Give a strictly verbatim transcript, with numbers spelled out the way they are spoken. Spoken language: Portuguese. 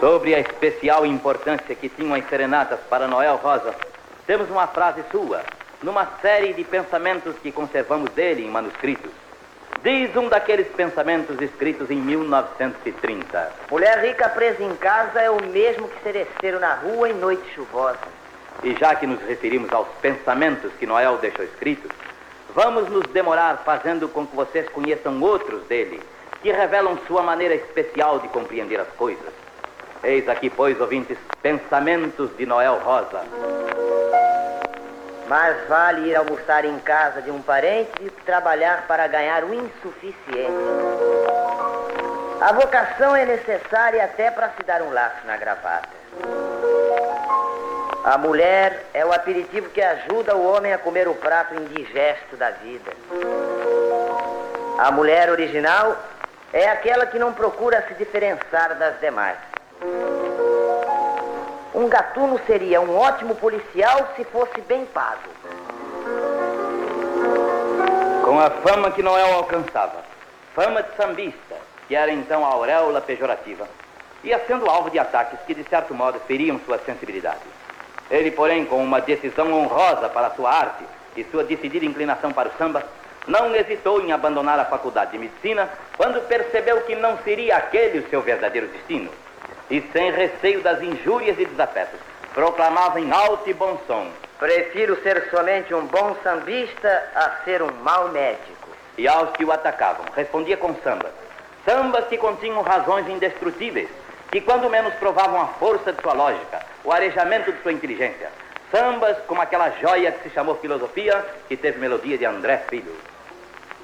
Sobre a especial importância que tinham as serenatas para Noel Rosa, temos uma frase sua, numa série de pensamentos que conservamos dele em manuscritos. Diz um daqueles pensamentos escritos em mil novecentos e trinta. Mulher rica presa em casa é o mesmo que seresteiro na rua em noite chuvosa. E já que nos referimos aos pensamentos que Noel deixou escritos, vamos nos demorar fazendo com que vocês conheçam outros dele, que revelam sua maneira especial de compreender as coisas. Eis aqui, pois, ouvintes, pensamentos de Noel Rosa. Mais vale ir almoçar em casa de um parente do que trabalhar para ganhar o insuficiente. A vocação é necessária até para se dar um laço na gravata. A mulher é o aperitivo que ajuda o homem a comer o prato indigesto da vida. A mulher original é aquela que não procura se diferenciar das demais. Um gatuno seria um ótimo policial se fosse bem pago. Com a fama que Noel alcançava, fama de sambista, que era então a auréola pejorativa, ia sendo alvo de ataques que, de certo modo, feriam sua sensibilidade. Ele, porém, com uma decisão honrosa para a sua arte e sua decidida inclinação para o samba, não hesitou em abandonar a faculdade de medicina quando percebeu que não seria aquele o seu verdadeiro destino. E sem receio das injúrias e desafetos, proclamava em alto e bom som: prefiro ser somente um bom sambista a ser um mau médico. E aos que o atacavam, respondia com sambas. Sambas que continham razões indestrutíveis, que quando menos provavam a força de sua lógica, o arejamento de sua inteligência. Sambas como aquela joia que se chamou filosofia, que teve melodia de André Filho.